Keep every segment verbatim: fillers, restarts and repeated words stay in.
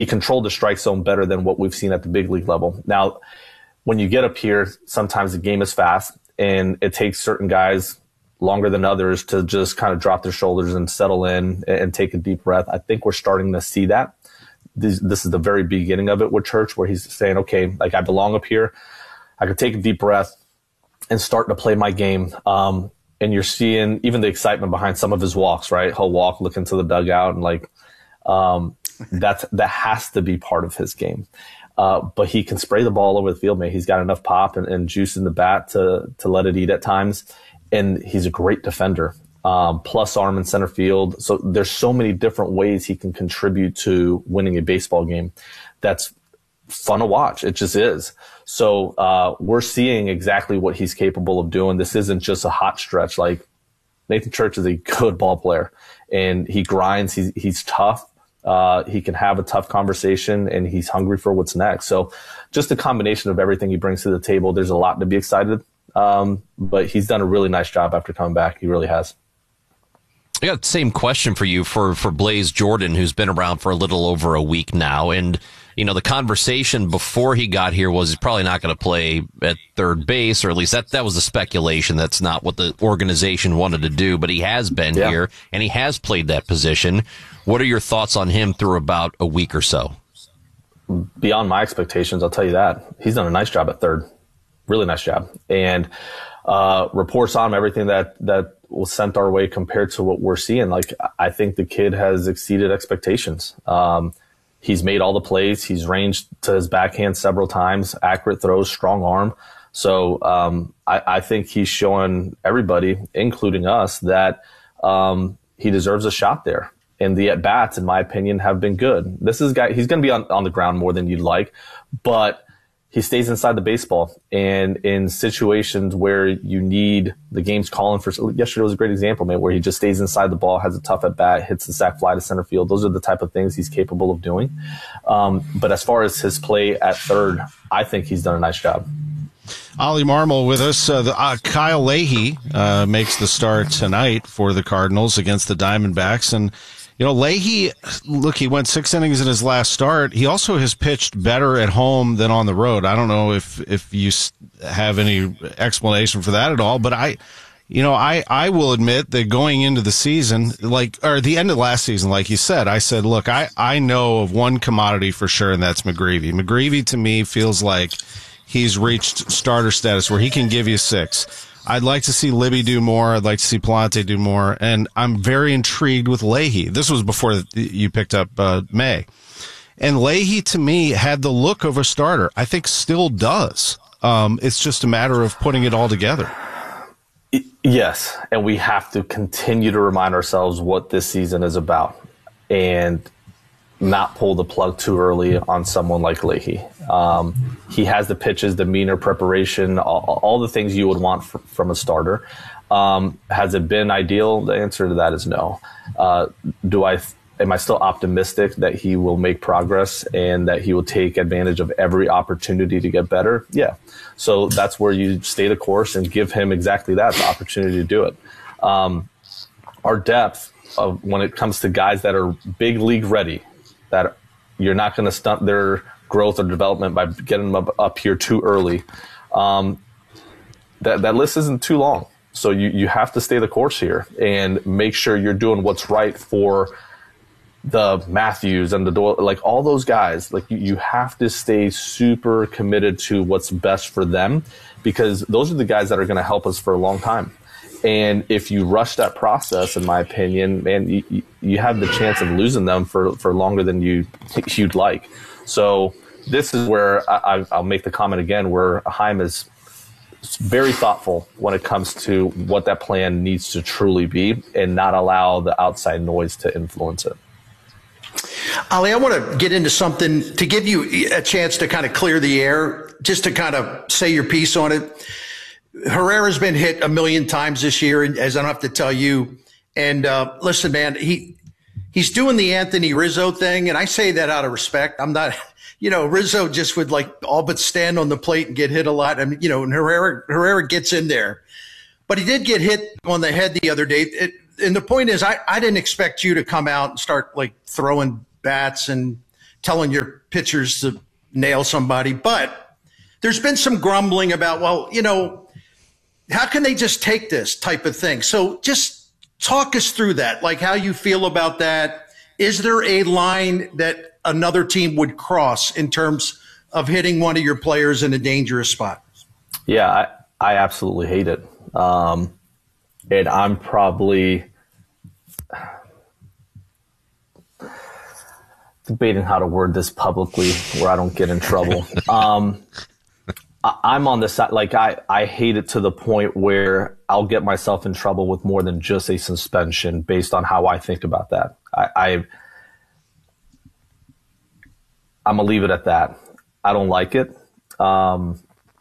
he controlled the strike zone better than what we've seen at the big league level. Now, when you get up here, sometimes the game is fast, and it takes certain guys longer than others to just kind of drop their shoulders and settle in and take a deep breath. I think we're starting to see that. This, this is the very beginning of it with Church, where he's saying, okay, like I belong up here. I could take a deep breath and start to play my game. Um, and you're seeing even the excitement behind some of his walks, right? He'll walk, look into the dugout, and like um, that's, that has to be part of his game. Uh, but he can spray the ball over the field, man. He's got enough pop and, and juice in the bat to to let it eat at times. And he's a great defender, um, plus arm in center field. So there's so many different ways he can contribute to winning a baseball game. That's fun to watch. It just is. So uh, we're seeing exactly what he's capable of doing. This isn't just a hot stretch. Like, Nathan Church is a good ball player, and he grinds. He's, he's tough. Uh, he can have a tough conversation, and he's hungry for what's next. So just a combination of everything he brings to the table. There's a lot to be excited. Um, but he's done a really nice job after coming back. He really has. I got the same question for you for, for Blaze Jordan, who's been around for a little over a week now. And, you know, the conversation before he got here was he's probably not going to play at third base, or at least that, that was the speculation. That's not what the organization wanted to do, but he has been yeah. here and he has played that position. What are your thoughts on him through about a week or so? Beyond my expectations, I'll tell you that. He's done a nice job at third. Really nice job. And uh, reports on him, everything that, that was sent our way compared to what we're seeing. Like, I think the kid has exceeded expectations. Um, he's made all the plays. He's ranged to his backhand several times, accurate throws, strong arm. So um, I, I think he's showing everybody, including us, that um, he deserves a shot there. And the at-bats, in my opinion, have been good. This is a guy, he's going to be on, on the ground more than you'd like, but he stays inside the baseball. And in situations where you need the game's calling for, yesterday was a great example, man, where he just stays inside the ball, has a tough at bat, hits the sac fly to center field. Those are the type of things he's capable of doing. Um, but as far as his play at third, I think he's done a nice job. Ollie Marmol with us. Uh, the, uh, Kyle Leahy uh, makes the start tonight for the Cardinals against the Diamondbacks. And, you know, Leahy, look, he went six innings in his last start. He also has pitched better at home than on the road. I don't know if, if you have any explanation for that at all, but I, you know, I, I will admit that going into the season, like, or the end of last season, like you said, I said, look, I, I know of one commodity for sure, and that's McGreevy. McGreevy, to me, feels like he's reached starter status where he can give you six. I'd like to see Libby do more. I'd like to see Palante do more. And I'm very intrigued with Leahy. This was before you picked up uh, May. And Leahy, to me, had the look of a starter. I think still does. Um, it's just a matter of putting it all together. Yes, and we have to continue to remind ourselves what this season is about and not pull the plug too early on someone like Leahy. Um, he has the pitches, demeanor, preparation, all, all the things you would want f- from a starter. Um, has it been ideal? The answer to that is no. Uh, do I? Am I still optimistic that he will make progress and that he will take advantage of every opportunity to get better? Yeah. So that's where you stay the course and give him exactly that, the opportunity to do it. Um, our depth of when it comes to guys that are big league ready, that you're not going to stunt their growth or development by getting them up, up here too early. Um, that, that list isn't too long. So you, you have to stay the course here and make sure you're doing what's right for the Matthews and the Doyle, like all those guys. Like you, you have to stay super committed to what's best for them, because those are the guys that are going to help us for a long time. And if you rush that process, in my opinion, man, you, you have the chance of losing them for, for longer than you you'd like. So this is where I, I'll make the comment again, where Chaim is very thoughtful when it comes to what that plan needs to truly be and not allow the outside noise to influence it. Ali, I want to get into something to give you a chance to kind of clear the air, just to kind of say your piece on it. Herrera's been hit a million times this year, as I don't have to tell you. And uh, listen, man, he he's doing the Anthony Rizzo thing, and I say that out of respect. I'm not, you know, Rizzo just would like all but stand on the plate and get hit a lot. I mean, you know, and Herrera Herrera gets in there, but he did get hit on the head the other day. It, and the point is, I I didn't expect you to come out and start like throwing bats and telling your pitchers to nail somebody. But there's been some grumbling about, well, you know, how can they just take this type of thing? So just talk us through that, like how you feel about that. Is there a line that another team would cross in terms of hitting one of your players in a dangerous spot? Yeah, I, I absolutely hate it. Um, and I'm probably debating how to word this publicly where I don't get in trouble. Um, I, I'm on the side, like I, I hate it to the point where I'll get myself in trouble with more than just a suspension based on how I think about that. I, I I'm gonna leave it at that. I don't like it. Um,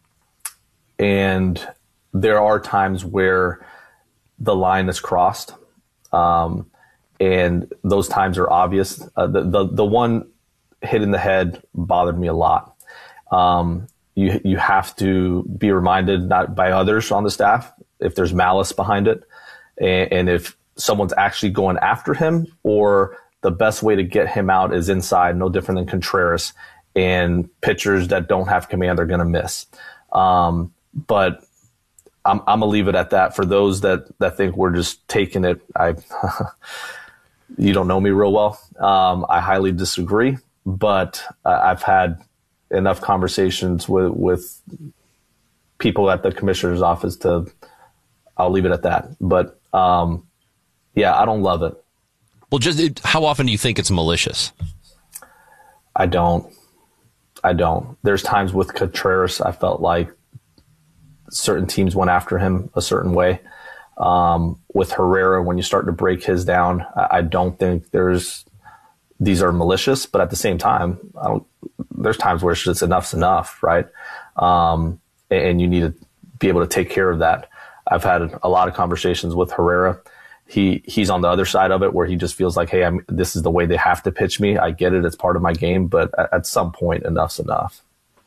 and there are times where the line is crossed. Um, and those times are obvious. Uh, the, the, the one hit in the head bothered me a lot. Um, you, you have to be reminded, not by others on the staff, if there's malice behind it, and, and if someone's actually going after him, or the best way to get him out is inside, no different than Contreras, and pitchers that don't have command are going to miss. Um, but I'm, I'm gonna leave it at that. For those that, that think we're just taking it, I, you don't know me real well. Um, I highly disagree, but uh, I've had enough conversations with, with people at the commissioner's office to, I'll leave it at that. But, um, yeah, I don't love it. Well, just it, how often do you think it's malicious? I don't. I don't. There's times with Contreras, I felt like certain teams went after him a certain way. Um, with Herrera, when you start to break his down, I, I don't think there's these are malicious, but at the same time, I don't, there's times where it's just enough's enough, right? Um, and, and you need to be able to take care of that. I've had a lot of conversations with Herrera. He he's on the other side of it where he just feels like, hey, I'm, this is the way they have to pitch me. I get it. It's part of my game. But at, at some point, enough's enough.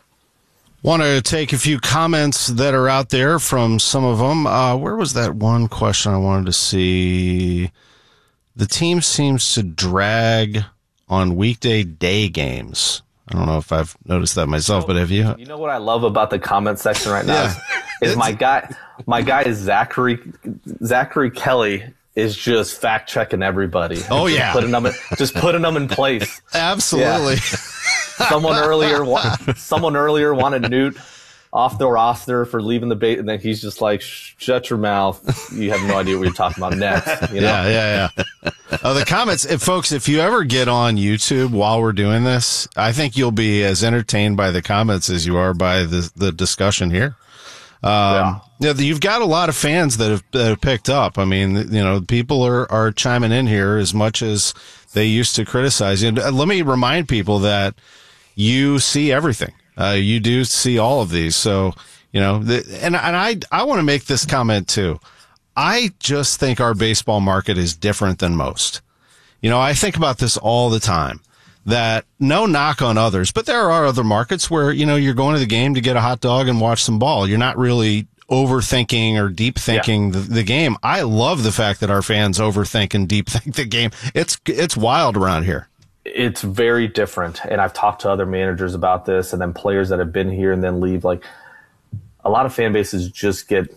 Want to take a few comments that are out there from some of them. Uh, where was that one question I wanted to see? The team seems to drag on weekday day games. I don't know if I've noticed that myself, but have you? You know what I love about the comment section right now Yeah. is, is my guy, my guy is Zachary, Zachary Kelly is just fact checking everybody. Oh just yeah. Putting them in, just putting them in place. Absolutely. Yeah. Someone earlier, wa- someone earlier wanted Newt off the roster for leaving the bait, and then he's just like, shut your mouth. You have no idea what you're talking about next. You know? Yeah, yeah, yeah. Uh, the comments, if folks, if you ever get on YouTube while we're doing this, I think you'll be as entertained by the comments as you are by the the discussion here. Um, yeah. You've got a lot of fans that have, that have picked up. I mean, you know, people are, are chiming in here as much as they used to criticize. And let me remind people that you see everything. Uh, you do see all of these. So, you know, the, and, and I, I want to make this comment too. I just think our baseball market is different than most. You know, I think about this all the time, that no knock on others, but there are other markets where, you know, you're going to the game to get a hot dog and watch some ball. You're not really overthinking or deep thinking yeah. the, the game. I love the fact that our fans overthink and deep think the game. It's, it's wild around here. It's very different. And I've talked to other managers about this, and then players that have been here and then leave. Like, a lot of fan bases just get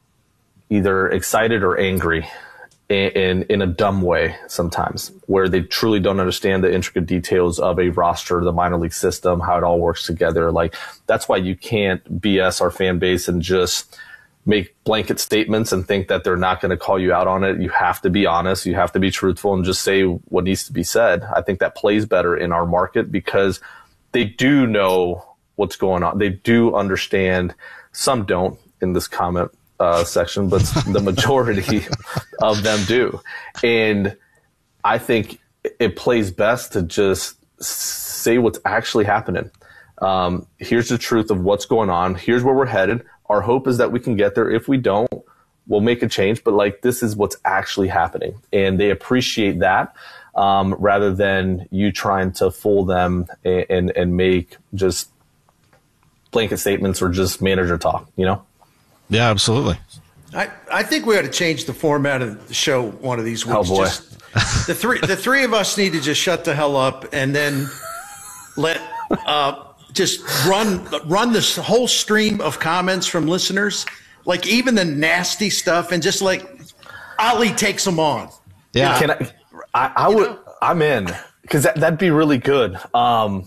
either excited or angry in, in, in a dumb way sometimes, where they truly don't understand the intricate details of a roster, the minor league system, how it all works together. Like, that's why you can't B S our fan base and just make blanket statements and think that they're not going to call you out on it. You have to be honest. You have to be truthful and just say what needs to be said. I think that plays better in our market because they do know what's going on. They do understand. Some don't in this comment uh, section, but the majority of them do. And I think it plays best to just say what's actually happening. Um, here's the truth of what's going on. Here's where we're headed. Our hope is that we can get there. If we don't, we'll make a change. But like, this is what's actually happening. And they appreciate that, um, rather than you trying to fool them and, and, and make just blanket statements or just manager talk, you know? Yeah, absolutely. I, I think we ought to change the format of the show one of these weeks. Oh boy. Just, the three the three of us need to just shut the hell up, and then let uh, just run run this whole stream of comments from listeners, like even the nasty stuff, and just like Ali takes them on. Yeah, Can I? I, I would. Know? I'm in because that, that'd be really good. Um,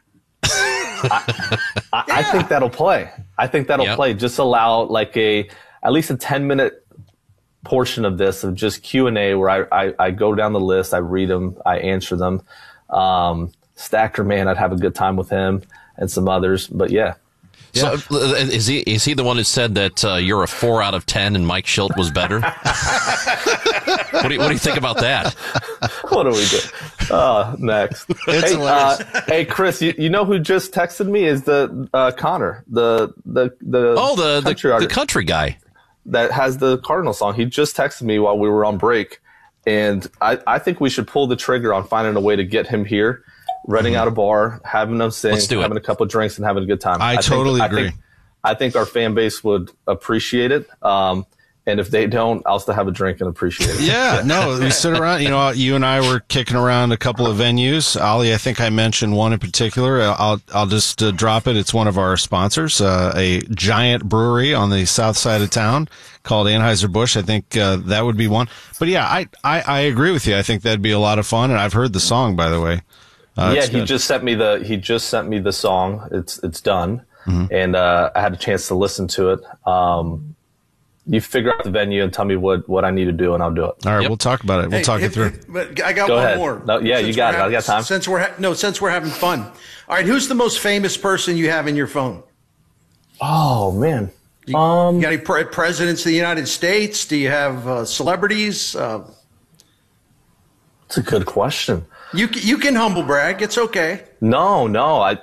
I, I, yeah. I think that'll play. I think that'll yep. play. Just allow like a at least a ten minute portion of this of just Q and A where I, I, I go down the list, I read them, I answer them. Um, Stacker, man, I'd have a good time with him and some others. But yeah. So uh, is he is he the one who said that uh, you're a four out of ten and Mike Schilt was better? what, do you, what do you think about that? What do we do? Uh, next. Hey, uh, hey, Chris, you, you know who just texted me is the uh, Connor, the the the oh the country the, the country guy that has the Cardinal song. He just texted me while we were on break, and I, I think we should pull the trigger on finding a way to get him here. Renting out a bar, having them sing, having a couple of drinks, and having a good time. I, I totally think, agree. I think, I think our fan base would appreciate it. Um, and if they don't, I'll still have a drink and appreciate it. Yeah, no, we sit around. You know, you and I were kicking around a couple of venues. Ali, I think I mentioned one in particular. I'll I'll just uh, drop it. It's one of our sponsors, uh, a giant brewery on the south side of town called Anheuser-Busch. I think uh, that would be one. But yeah, I, I I agree with you. I think that'd be a lot of fun. And I've heard the song, by the way. Uh, yeah, he just sent me the he just sent me the song. It's it's done, mm-hmm. and uh, I had a chance to listen to it. Um, you figure out the venue and tell me what, what I need to do, and I'll do it. All right, yep. we'll talk about it. We'll hey, talk hey, it through. But I got Go one ahead. more. No, yeah, since you got it. Having, I got time. Since we're ha- no, since we're having fun. All right, who's the most famous person you have in your phone? Oh man, you, um, you got any pre- presidents of the United States? Do you have uh, celebrities? Uh, That's a good question. You you can humble brag. It's okay. No, no. I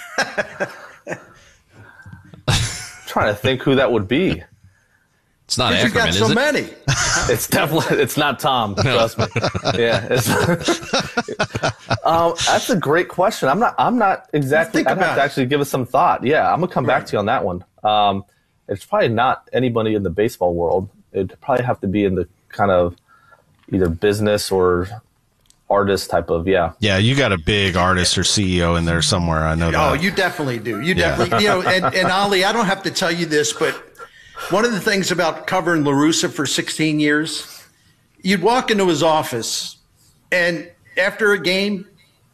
trying to think who that would be. It's not Ackerman, you got so is it? many. It's definitely it's not Tom. Trust me. Yeah. It's, um, that's a great question. I'm not. I'm not exactly. Think I'd have about to it. actually give it some thought. Yeah, I'm gonna come Right. back to you on that one. Um, it's probably not anybody in the baseball world. It'd probably have to be in the kind of either business or artist type of, yeah. Yeah, you got a big artist or C E O in there somewhere. I know that. Oh, you definitely do. You Yeah. definitely, you know, and, and Ali, I don't have to tell you this, but one of the things about covering La Russa for sixteen years, you'd walk into his office and after a game,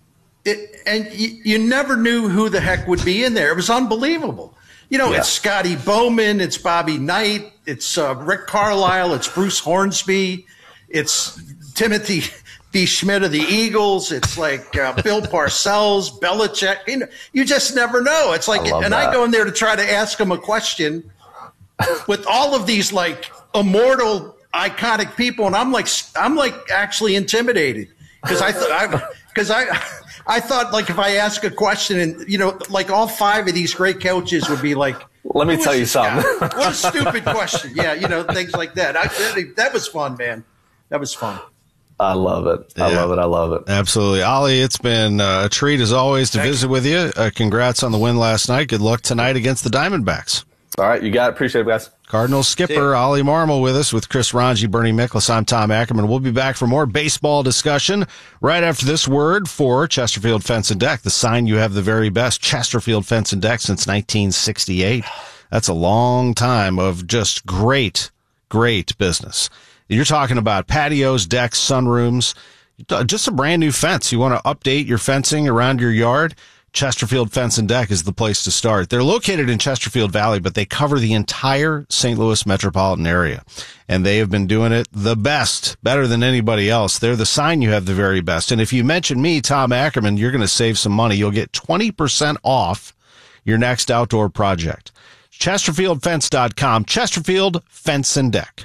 it, and you, you never knew who the heck would be in there. It was unbelievable. You know, Yeah. it's Scotty Bowman, it's Bobby Knight, it's uh, Rick Carlisle, it's Bruce Hornsby, it's Timothy D. Schmidt of the Eagles. It's like uh, Bill Parcells, Belichick. You know, you just never know. It's like, I and that. I go in there to try to ask him a question with all of these like immortal, iconic people, and I'm like, I'm like actually intimidated because I thought I because I. I thought, like, if I ask a question and, you know, like all five of these great coaches would be like, let me tell you something. What a stupid question. Yeah, you know, things like that. I, that was fun, man. That was fun. I love it. I Yeah. love it. I love it. Absolutely. Ali, it's been uh, a treat as always to Thank visit with you. Uh, congrats on the win last night. Good luck tonight against the Diamondbacks. All right. You got it. Appreciate it, guys. Cardinals skipper Ali Marmol with us with Chris Ranji, Bernie Miklasz. I'm Tom Ackerman. We'll be back for more baseball discussion right after this word for Chesterfield Fence and Deck. The sign you have the very best Chesterfield Fence and Deck since nineteen sixty-eight. That's a long time of just great, great business. You're talking about patios, decks, sunrooms, just a brand new fence. You want to update your fencing around your yard? Chesterfield Fence and Deck is the place to start. They're located in Chesterfield Valley, but they cover the entire Saint Louis metropolitan area. And they have been doing it the best, better than anybody else. They're the sign you have the very best. And if you mention me, Tom Ackerman, you're going to save some money. You'll get twenty percent off your next outdoor project. Chesterfield Fence dot com. Chesterfield Fence and Deck.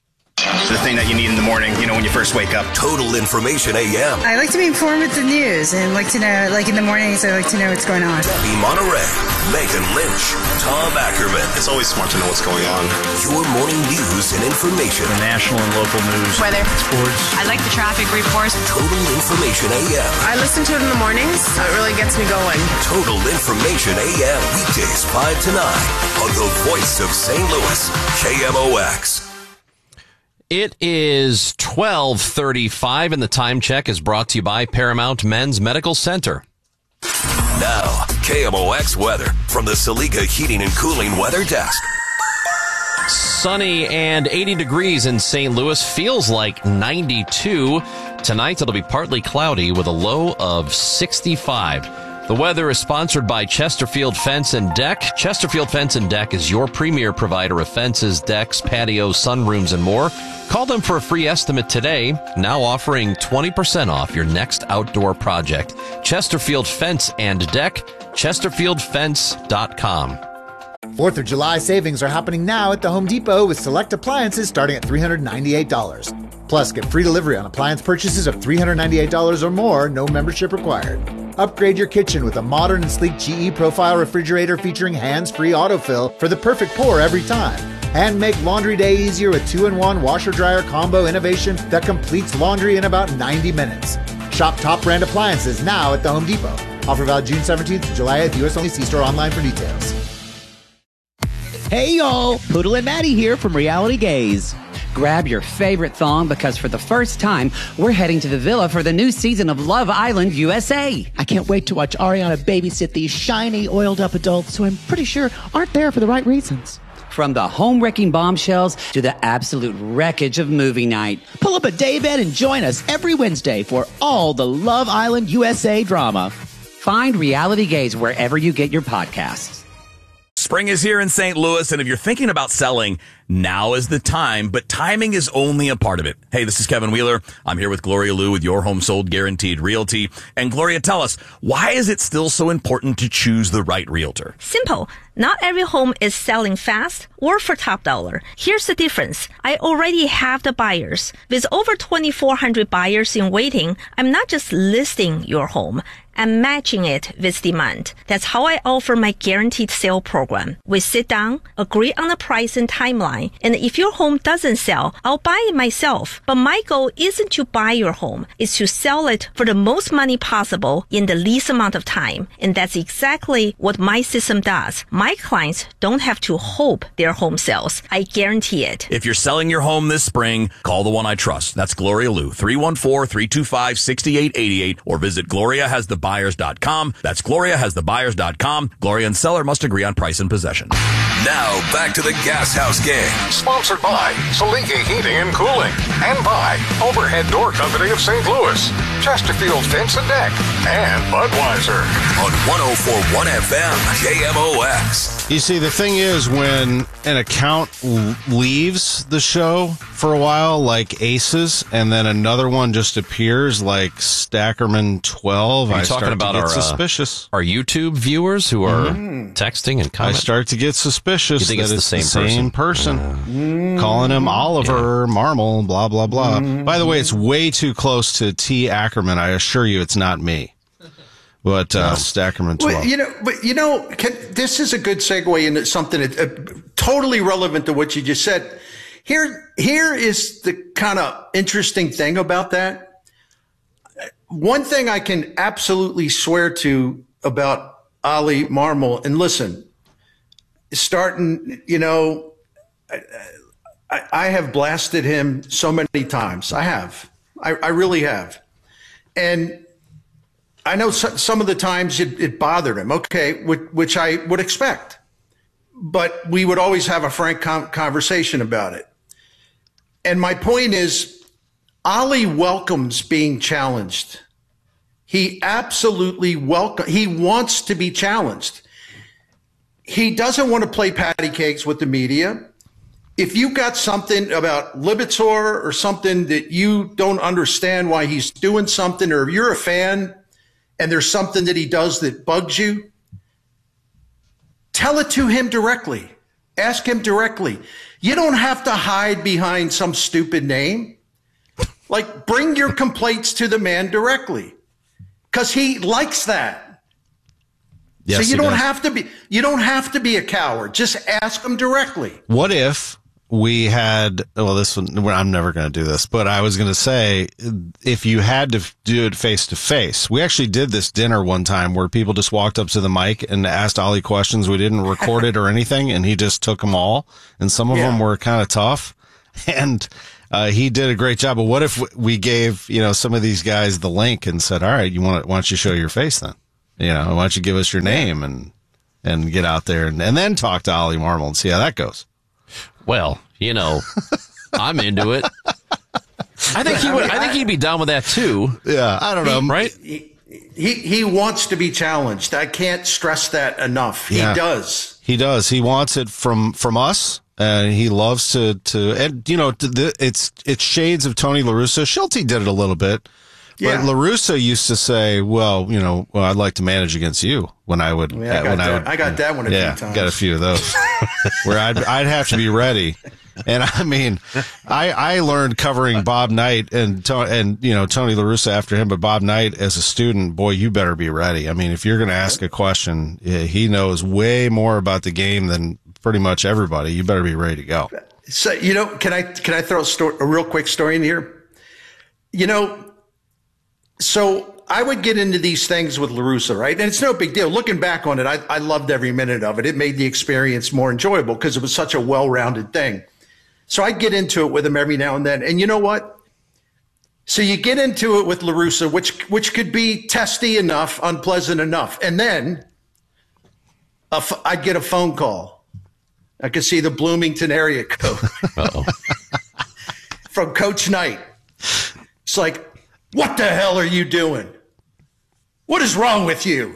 The thing that you need in the morning, you know, when you first wake up. Total Information A M. I like to be informed with the news and like to know, like in the mornings, I like to know what's going on. Debbie Monterey, Megan Lynch, Tom Ackerman. It's always smart to know what's going on. Your morning news and information. The national and local news. Weather. Sports. I like the traffic reports. Total Information A M. I listen to it in the mornings, so it really gets me going. Total Information A M. Weekdays five to nine on the voice of Saint Louis, K M O X. It is twelve thirty-five, and the time check is brought to you by Paramount Men's Medical Center. K M O X weather from the Saliga Heating and Cooling Weather Desk. Sunny and eighty degrees in Saint Louis. Feels like ninety-two. Tonight it'll be partly cloudy with a low of sixty-five. The weather is sponsored by Chesterfield Fence and Deck. Chesterfield Fence and Deck is your premier provider of fences, decks, patios, sunrooms, and more. Call them for a free estimate today. Now offering twenty percent off your next outdoor project. Chesterfield Fence and Deck. Chesterfield Fence dot com. Fourth of July savings are happening now at the Home Depot with select appliances starting at three hundred ninety-eight dollars. Plus, get free delivery on appliance purchases of three hundred ninety-eight dollars or more, no membership required. Upgrade your kitchen with a modern and sleek G E Profile refrigerator featuring hands-free autofill for the perfect pour every time. And make laundry day easier with two in one washer-dryer combo innovation that completes laundry in about ninety minutes. Shop top brand appliances now at the Home Depot. Offer valid June seventeenth to July eighth, U S only. See store online for details. Hey y'all, Poodle and Maddie here from Reality Gaze. Grab your favorite thong because for the first time, we're heading to the villa for the new season of Love Island U S A. I can't wait to watch Ariana babysit these shiny, oiled-up adults who I'm pretty sure aren't there for the right reasons. From the home-wrecking bombshells to the absolute wreckage of movie night. Pull up a daybed and join us every Wednesday for all the Love Island U S A drama. Find Reality Gaze wherever you get your podcasts. Spring is here in Saint Louis, and if you're thinking about selling, now is the time, but timing is only a part of it. Hey, this is Kevin Wheeler. I'm here with Gloria Liu with Your Home Sold Guaranteed Realty. And Gloria, tell us, why is it still so important to choose the right realtor? Simple. Not every home is selling fast or for top dollar. Here's the difference. I already have the buyers. With over twenty-four hundred buyers in waiting, I'm not just listing your home. I'm matching it with demand. That's how I offer my guaranteed sale program. We sit down, agree on the price and timeline, and if your home doesn't sell, I'll buy it myself. But my goal isn't to buy your home, it's to sell it for the most money possible in the least amount of time. And that's exactly what my system does. My clients don't have to hope their home sells. I guarantee it. If you're selling your home this spring, call the one I trust. That's Gloria Liu, three one four, three two five, six eight eight eight, or visit Gloria Has The Buyers dot com. That's Gloria Has The Buyers dot com. Gloria and seller must agree on price and possession. Now back to the Gas House Game. Sponsored by Saliga Heating and Cooling and by Overhead Door Company of Saint Louis, Chesterfield Fence and Deck, and Budweiser. On one oh four point one F M, K M O X. You see, the thing is, when an account l- leaves the show for a while, like Aces, and then another one just appears, like Stackerman twelve, Are you I talking start about to get our, suspicious. Uh, our YouTube viewers who are Mm. texting and I commenting? start to get suspicious You think that it's the it's same the same person. person? Calling him Oliver Marmol, blah, blah, blah. By the way, it's way too close to T. Ackerman. I assure you it's not me. But uh, Stackerman twelve. Well, you know, but you know, can, this is a good segue into something that, uh, totally relevant to what you just said. Here, here is the kind of interesting thing about that. One thing I can absolutely swear to about Ali Marmol, and listen, starting, you know, I, I have blasted him so many times. I have, I, I really have, and. I know some of the times it, it bothered him, okay, which, which I would expect. But we would always have a frank com- conversation about it. And my point is, Ali welcomes being challenged. He absolutely welcome. He wants to be challenged. He doesn't want to play patty cakes with the media. If you got something about Lipitor or something that you don't understand why he's doing something, or if you're a fan and there's something that he does that bugs you, tell it to him directly. Ask him directly. You don't have to hide behind some stupid name. Like, bring your complaints to the man directly, because he likes that. Yes, so you he don't does. have to be, you don't have to be a coward. Just ask him directly. What if we had, well, this one, I'm never going to do this, but I was going to say, if you had to do it face to face, we actually did this dinner one time where people just walked up to the mic and asked Ali questions. We didn't record it or anything, and he just took them all. And some of Yeah. them were kind of tough, and uh, he did a great job. But what if we gave, you know, some of these guys the link and said, all right, you want, why don't you show your face then? You know, why don't you give us your name and and get out there and, and then talk to Ollie Marmol and see how that goes. Well, you know, I'm into it. I think he would. I think he'd be down with that too. Yeah, I don't know, he, right? He, he he wants to be challenged. I can't stress that enough. Yeah. He does. He does. He wants it from from us, and he loves to to. And you know, the, it's it's shades of Tony La Russa. Schulte did it a little bit, Yeah. but La Russa used to say, "Well, you know, well, I'd like to manage against you." When I would, Yeah, I got when that. I would, I got that one a yeah, few times. got a few of those where I'd I'd have to be ready. And I mean, I, I learned covering Bob Knight and to, and you know Tony La Russa after him, but Bob Knight as a student, boy, you better be ready. I mean, if you're going to ask a question, he knows way more about the game than pretty much everybody. You better be ready to go. So you know, can I can I throw a, story, a real quick story in here? You know, so I would get into these things with La Russa, right? And it's no big deal. Looking back on it, I, I loved every minute of it. It made the experience more enjoyable because it was such a well-rounded thing. So I get into it with him every now and then. And you know what? So you get into it with La Russa, which which could be testy enough, unpleasant enough. And then a f- I'd get a phone call. I could see the Bloomington area code from Coach Knight. It's like, what the hell are you doing? What is wrong with you?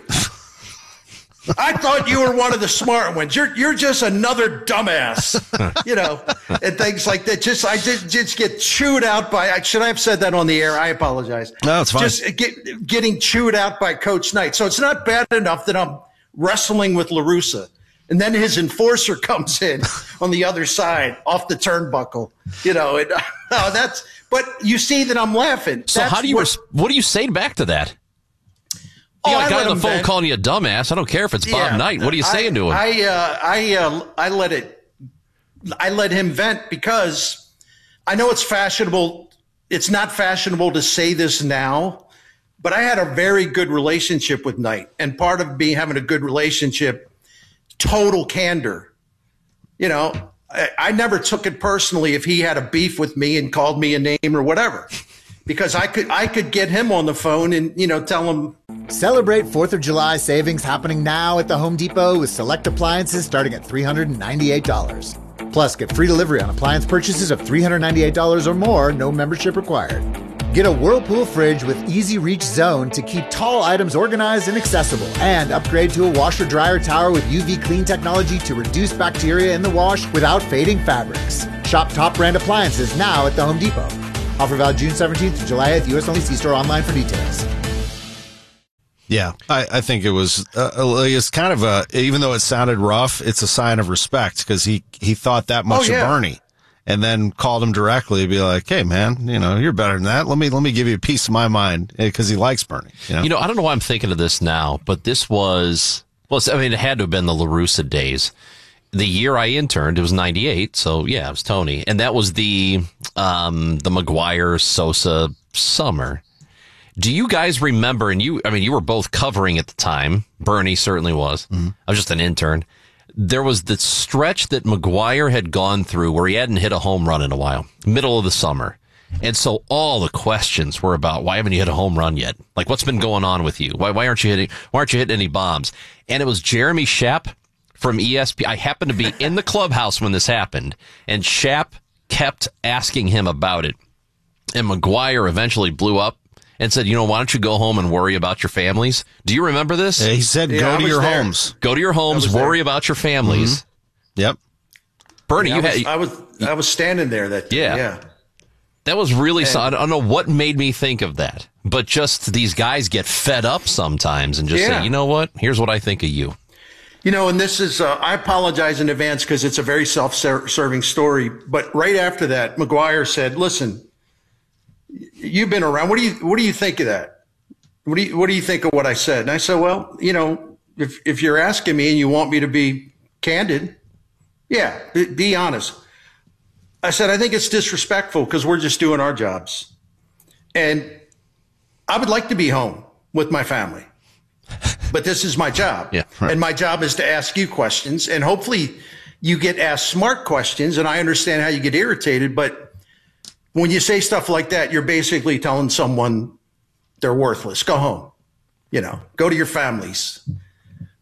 I thought you were one of the smart ones. You're you're just another dumbass, you know, and things like that. Just I did just get chewed out by. Should I have said that on the air? I apologize. No, it's fine. Just get, getting chewed out by Coach Knight. So it's not bad enough that I'm wrestling with La Russa, and then his enforcer comes in on the other side off the turnbuckle. You know, it, oh, that's. But you see that I'm laughing. So That's how do you? what, Res- what do you say back to that? You Oh, got a I guy let on the him phone vent. calling you a dumbass. I don't care if it's Bob Yeah, Knight. What are you saying I, to him? I, uh, I, uh, I let it, I let him vent because I know it's fashionable. It's not fashionable to say this now, but I had a very good relationship with Knight, and part of me having a good relationship, total candor. You know, I, I never took it personally if he had a beef with me and called me a name or whatever, because I could, I could get him on the phone and, you know, tell him. Celebrate fourth of July savings happening now at the Home Depot with select appliances starting at three hundred ninety-eight dollars. Plus, get free delivery on appliance purchases of three hundred ninety-eight dollars or more, no membership required. Get a Whirlpool fridge with easy reach zone to keep tall items organized and accessible. And upgrade to a washer dryer tower with U V clean technology to reduce bacteria in the wash without fading fabrics. Shop top brand appliances now at the Home Depot. Offer valid June seventeenth to July eighth, U S only. See store online for details. Yeah, I, I think it was, uh, it's kind of a, even though it sounded rough, it's a sign of respect because he, he thought that much Oh, yeah. of Bernie and then called him directly to be like, hey, man, you know, you're better than that. Let me, let me give you a piece of my mind because he likes Bernie. You know? You know, I don't know why I'm thinking of this now, but this was, well, I mean, it had to have been the La Russa days. The year I interned, it was ninety-eight, so yeah, it was Tony. And that was the, um, the McGuire Sosa summer. Do you guys remember, and you, I mean, you were both covering at the time. Bernie certainly was. Mm-hmm. I was just an intern. There was the stretch that McGuire had gone through where he hadn't hit a home run in a while, middle of the summer. And so all the questions were about, why haven't you hit a home run yet? Like, what's been going on with you? Why, why aren't you hitting, why aren't you hitting any bombs? And it was Jeremy Schaap from E S P N. I happened to be in the clubhouse when this happened, and Schaap kept asking him about it. And McGuire eventually blew up and said, you know, why don't you go home and worry about your families? Do you remember this? Yeah, he said, Yeah, go I to was your there. homes. Go to your homes, worry about your families. Mm-hmm. Yep. Bernie, Yeah, you I, was, had, I was I was standing there that day. Yeah. Yeah. that was really, And- so, I don't know what made me think of that, but just these guys get fed up sometimes and just Yeah. say, you know what? Here's what I think of you. You know, and this is, uh, I apologize in advance because it's a very self-serving story. But right after that, McGuire said, listen, you've been around. What do you, what do you think of that? What do you, what do you think of what I said? And I said, well, you know, if, if you're asking me and you want me to be candid, yeah, be, be honest. I said, I think it's disrespectful because we're just doing our jobs. And I would like to be home with my family. But this is my job. Yeah, right. And my job is to ask you questions. And hopefully you get asked smart questions. And I understand how you get irritated. But when you say stuff like that, you're basically telling someone they're worthless. Go home. you know, go to your families.